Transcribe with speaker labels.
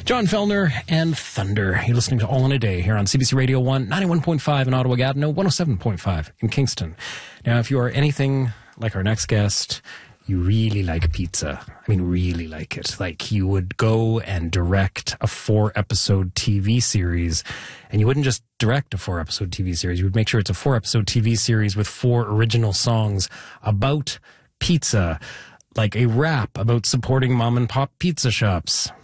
Speaker 1: John Fellner and Thunder. You're listening to All in a Day here on CBC Radio 1, 91.5 in Ottawa-Gatineau, 107.5 in Kingston. Now, if you are anything like our next guest, you really like pizza. I mean, really like it. Like, you would go and direct a 4-episode TV series, and you wouldn't just direct a 4-episode TV series. You would make sure it's a 4-episode TV series with 4 original songs about pizza, like a rap about supporting mom and pop pizza shops.